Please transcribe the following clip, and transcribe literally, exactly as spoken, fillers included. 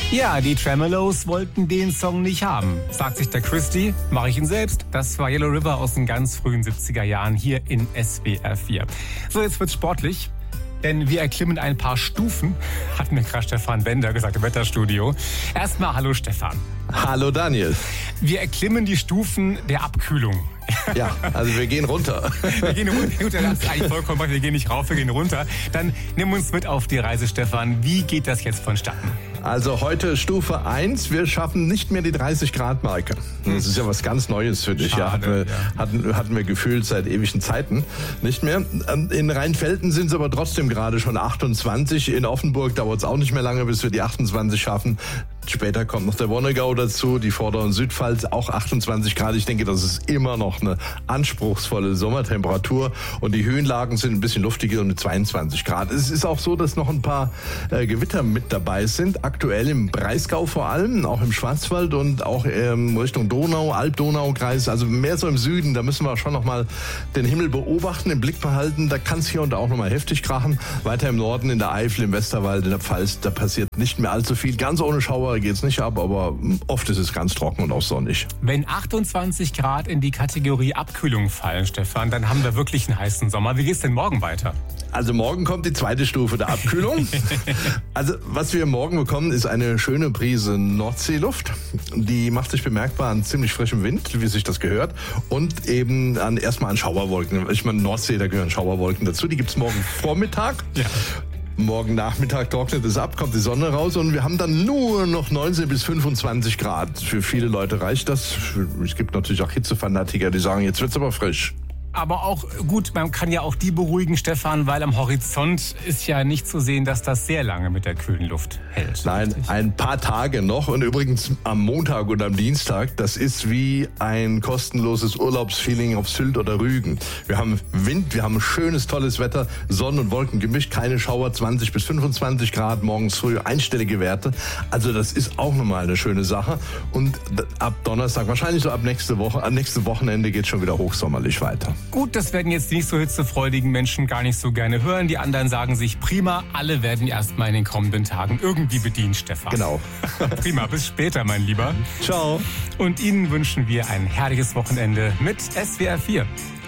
Ja, die Tremeloes wollten den Song nicht haben. Sagt sich der Christy, mache ich ihn selbst. Das war Yellow River aus den ganz frühen siebziger Jahren hier in S W R vier. So, jetzt wird's sportlich. Denn wir erklimmen ein paar Stufen, hat mir gerade Stefan Bender gesagt im Wetterstudio. Erstmal hallo Stefan. Hallo Daniel. Wir erklimmen die Stufen der Abkühlung. Ja, also wir gehen runter. Wir gehen runter, das ist eigentlich vollkommen recht, wir gehen nicht rauf, wir gehen runter. Dann nimm uns mit auf die Reise, Stefan. Wie geht das jetzt vonstatten? Also heute Stufe eins, wir schaffen nicht mehr die dreißig Grad Marke. Das ist ja was ganz Neues für dich. Ja, hatten, wir, ja. hatten, hatten wir gefühlt seit ewigen Zeiten nicht mehr. In Rheinfelden sind es aber trotzdem gerade schon achtundzwanzig. In Offenburg dauert es auch nicht mehr lange, bis wir die achtundzwanzig schaffen. Später kommt noch der Wonnegau dazu, die Vorder- und Südpfalz, auch achtundzwanzig Grad. Ich denke, das ist immer noch eine anspruchsvolle Sommertemperatur. Und die Höhenlagen sind ein bisschen luftiger mit zweiundzwanzig Grad. Es ist auch so, dass noch ein paar äh, Gewitter mit dabei sind. Aktuell im Breisgau vor allem, auch im Schwarzwald und auch ähm, Richtung Donau, Alb-Donau-Kreis. Also mehr so im Süden, da müssen wir schon noch mal den Himmel beobachten, im Blick behalten. Da kann es hier und da auch noch mal heftig krachen. Weiter im Norden, in der Eifel, im Westerwald, in der Pfalz, da passiert nicht mehr allzu viel. Ganz ohne Schauer geht's nicht ab, aber oft ist es ganz trocken und auch sonnig. Wenn achtundzwanzig Grad in die Kategorie Abkühlung fallen, Stefan, dann haben wir wirklich einen heißen Sommer. Wie geht's denn morgen weiter? Also morgen kommt die zweite Stufe der Abkühlung. Also was wir morgen bekommen, ist eine schöne Prise Nordseeluft. Die macht sich bemerkbar an ziemlich frischem Wind, wie sich das gehört. Und eben an, erstmal an Schauerwolken. Ich meine, Nordsee, da gehören Schauerwolken dazu. Die gibt's morgen Vormittag. Ja. Morgen Nachmittag trocknet es ab, kommt die Sonne raus und wir haben dann nur noch neunzehn bis fünfundzwanzig Grad. Für viele Leute reicht das. Es gibt natürlich auch Hitzefanatiker, die sagen, jetzt wird's aber frisch. Aber auch gut, man kann ja auch die beruhigen, Stefan, weil am Horizont ist ja nicht zu sehen, dass das sehr lange mit der kühlen Luft hält. Nein, richtig? Ein paar Tage noch. Und übrigens am Montag und am Dienstag, das ist wie ein kostenloses Urlaubsfeeling auf Sylt oder Rügen. Wir haben Wind, wir haben schönes, tolles Wetter, Sonne und Wolken gemischt, keine Schauer, zwanzig bis fünfundzwanzig Grad, morgens früh einstellige Werte. Also das ist auch nochmal eine schöne Sache. Und ab Donnerstag, wahrscheinlich so ab nächste Woche, ab nächste Wochenende geht es schon wieder hochsommerlich weiter. Gut, das werden jetzt die nicht so hitzefreudigen Menschen gar nicht so gerne hören. Die anderen sagen sich, prima, alle werden erstmal in den kommenden Tagen irgendwie bedient, Stefan. Genau. Prima, bis später, mein Lieber. Ciao. Und Ihnen wünschen wir ein herrliches Wochenende mit S W R vier.